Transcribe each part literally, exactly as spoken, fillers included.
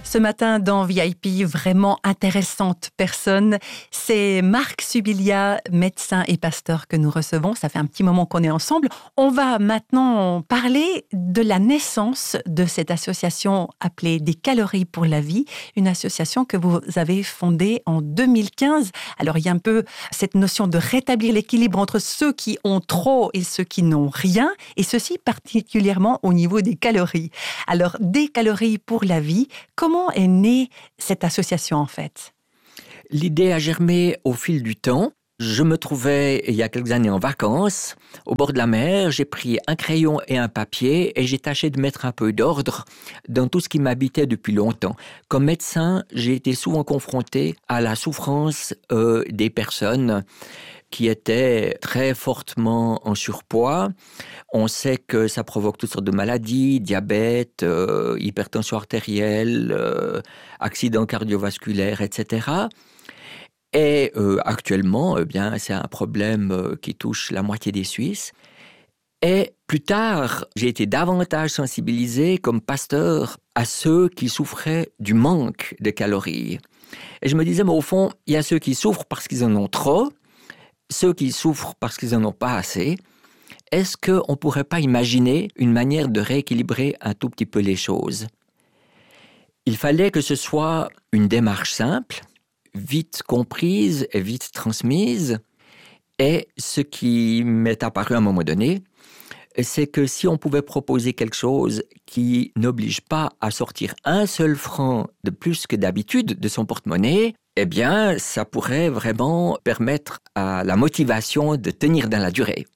Ce matin dans V I P, vraiment intéressante personne, c'est Marc Subilia, médecin et pasteur que nous recevons. Ça fait un petit moment qu'on est ensemble. On va maintenant parler de la naissance de cette association appelée Des Calories pour la Vie, une association que vous avez fondée en deux mille quinze. Alors il y a un peu cette notion de rétablir l'équilibre entre ceux qui ont trop et ceux qui n'ont rien, et ceci particulièrement au niveau des calories. Alors Des Calories pour la Vie, comment Comment est née cette association en fait ? L'idée a germé au fil du temps. Je me trouvais il y a quelques années en vacances, au bord de la mer. J'ai pris un crayon et un papier et j'ai tâché de mettre un peu d'ordre dans tout ce qui m'habitait depuis longtemps. Comme médecin, j'ai été souvent confronté à la souffrance euh, des personnes qui étaient très fortement en surpoids. On sait que ça provoque toutes sortes de maladies, diabète, euh, hypertension artérielle, euh, accidents cardiovasculaires, et cetera. Et euh, actuellement, eh bien, c'est un problème euh, qui touche la moitié des Suisses. Et plus tard, j'ai été davantage sensibilisé comme pasteur à ceux qui souffraient du manque de calories. Et je me disais, mais au fond, il y a ceux qui souffrent parce qu'ils en ont trop, ceux qui souffrent parce qu'ils n'en ont pas assez. Est-ce qu'on ne pourrait pas imaginer une manière de rééquilibrer un tout petit peu les choses ? Il fallait que ce soit une démarche simple, vite comprise et vite transmise. Et ce qui m'est apparu à un moment donné, c'est que si on pouvait proposer quelque chose qui n'oblige pas à sortir un seul franc de plus que d'habitude de son porte-monnaie, eh bien, ça pourrait vraiment permettre à la motivation de tenir dans la durée.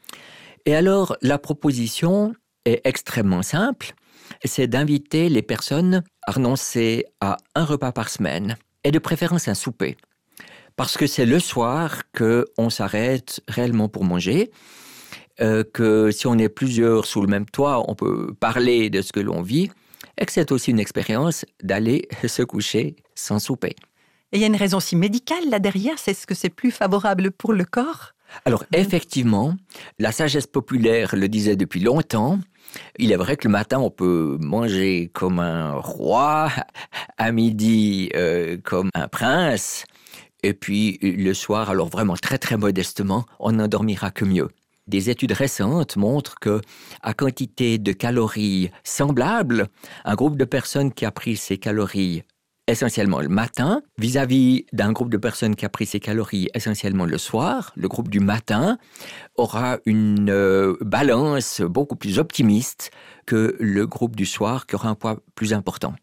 Et alors, la proposition est extrêmement simple, c'est d'inviter les personnes à renoncer à un repas par semaine, et de préférence un souper. Parce que c'est le soir qu'on s'arrête réellement pour manger, euh, que si on est plusieurs sous le même toit, on peut parler de ce que l'on vit, et que c'est aussi une expérience d'aller se coucher sans souper. Et il y a une raison aussi médicale là derrière, c'est ce que c'est plus favorable pour le corps ? Alors effectivement, la sagesse populaire le disait depuis longtemps. Il est vrai que le matin, on peut manger comme un roi, à midi euh, comme un prince, et puis le soir, alors vraiment très très modestement, on n'en dormira que mieux. Des études récentes montrent que, à quantité de calories semblables, un groupe de personnes qui a pris ces calories essentiellement le matin, vis-à-vis d'un groupe de personnes qui a pris ses calories essentiellement le soir, le groupe du matin aura une euh, balance beaucoup plus optimiste que le groupe du soir qui aura un poids plus important.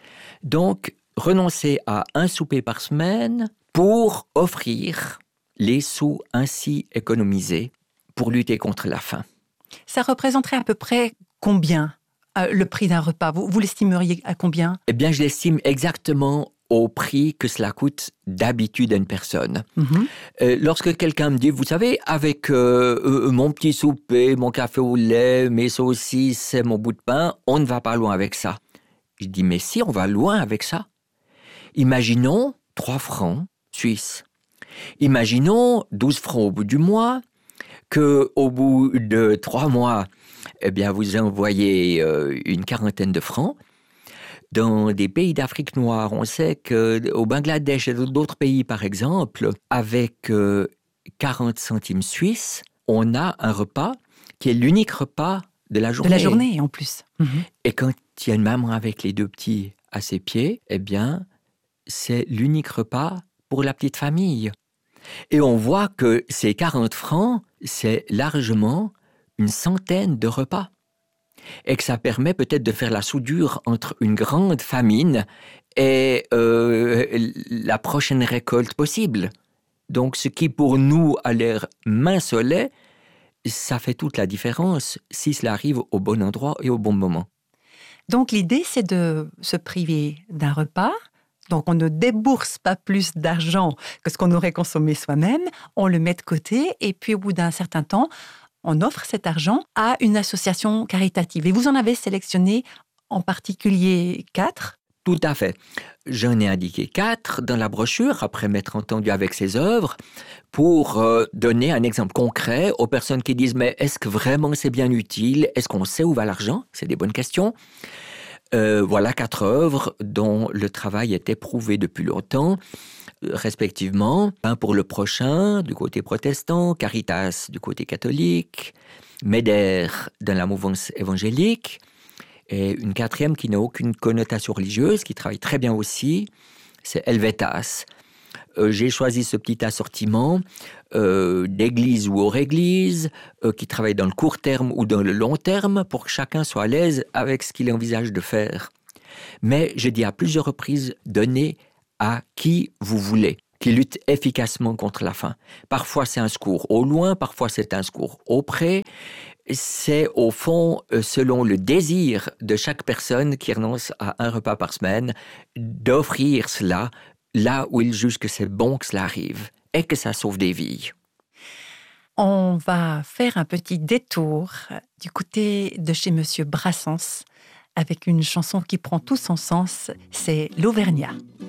Donc, renoncer à un souper par semaine pour offrir les sous ainsi économisés pour lutter contre la faim. Ça représenterait à peu près combien ? Euh, le prix d'un repas, vous, vous l'estimeriez à combien ? Eh bien, je l'estime exactement au prix que cela coûte d'habitude à une personne. Mm-hmm. Euh, lorsque quelqu'un me dit, vous savez, avec euh, euh, mon petit souper, mon café au lait, mes saucisses et mon bout de pain, on ne va pas loin avec ça. Je dis, mais si, on va loin avec ça. Imaginons trois francs suisses. Imaginons douze francs au bout du mois, qu'au bout de trois mois, eh bien, vous envoyez euh, une quarantaine de francs. Dans des pays d'Afrique noire, on sait qu'au Bangladesh et d'autres pays, par exemple, avec euh, quarante centimes suisses, on a un repas qui est l'unique repas de la journée. De la journée, en plus. Mm-hmm. Et quand il y a une maman avec les deux petits à ses pieds, eh bien, c'est l'unique repas pour la petite famille. Et on voit que ces quarante francs, c'est largement une centaine de repas. Et que ça permet peut-être de faire la soudure entre une grande famine et euh, la prochaine récolte possible. Donc, ce qui pour nous a l'air mince au lait, ça fait toute la différence si cela arrive au bon endroit et au bon moment. Donc, l'idée, c'est de se priver d'un repas. Donc, on ne débourse pas plus d'argent que ce qu'on aurait consommé soi-même. On le met de côté et puis, au bout d'un certain temps, on offre cet argent à une association caritative. Et vous en avez sélectionné en particulier quatre ? Tout à fait. J'en ai indiqué quatre dans la brochure, après m'être entendu avec ces œuvres, pour euh, donner un exemple concret aux personnes qui disent « Mais est-ce que vraiment c'est bien utile ? Est-ce qu'on sait où va l'argent ?» C'est des bonnes questions. Euh, voilà quatre œuvres dont le travail est éprouvé depuis longtemps, respectivement, un pour le prochain du côté protestant, Caritas du côté catholique, Meder dans la mouvance évangélique, et une quatrième qui n'a aucune connotation religieuse, qui travaille très bien aussi, c'est Helvetas. Euh, j'ai choisi ce petit assortiment euh, d'église ou hors église, euh, qui travaille dans le court terme ou dans le long terme, pour que chacun soit à l'aise avec ce qu'il envisage de faire. Mais je dis à plusieurs reprises, donnez à qui vous voulez, qui lutte efficacement contre la faim. Parfois c'est un secours au loin, parfois c'est un secours auprès. C'est au fond, selon le désir de chaque personne qui renonce à un repas par semaine, d'offrir cela là où il juge que c'est bon que cela arrive et que ça sauve des vies. On va faire un petit détour du côté de chez Monsieur Brassens avec une chanson qui prend tout son sens, c'est l'Auvergnat.